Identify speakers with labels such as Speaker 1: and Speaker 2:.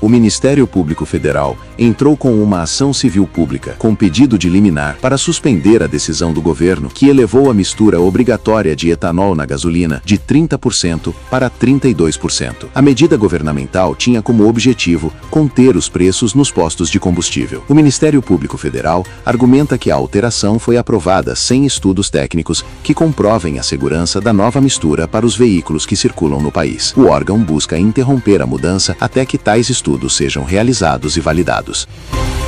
Speaker 1: o Ministério Público Federal entrou com uma ação civil pública com pedido de liminar para suspender a decisão do governo que elevou a mistura obrigatória de etanol na gasolina de 30% para 32%. A medida governamental tinha como objetivo conter os preços nos postos de combustível. O Ministério Público Federal argumenta que a alteração foi aprovada sem estudos técnicos que comprovem a segurança da nova mistura para os veículos que circulam no país. O órgão busca interromper a mudança até que tais estudos sejam realizados e validados.